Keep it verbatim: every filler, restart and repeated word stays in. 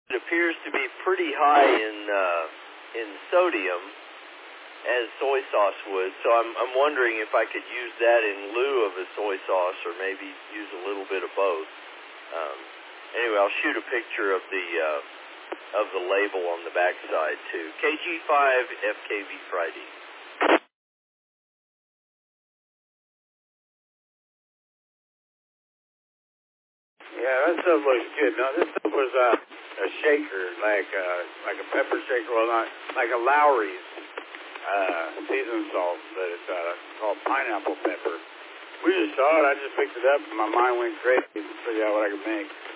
It appears to be pretty high in uh, in sodium, as soy sauce would. So I'm I'm wondering if I could use that in lieu of a soy sauce, or maybe use a little bit of both. Um, anyway, I'll shoot a picture of the uh, of the label on the backside too. K G five F K V Friday. Yeah, that stuff looks good. No, this stuff was uh, a shaker, like uh, like a pepper shaker, well, not like a Lowry's uh, seasoned salt, but it's uh, called pineapple pepper. We just saw it. I just picked it up, and my mind went crazy to figure out what I could make.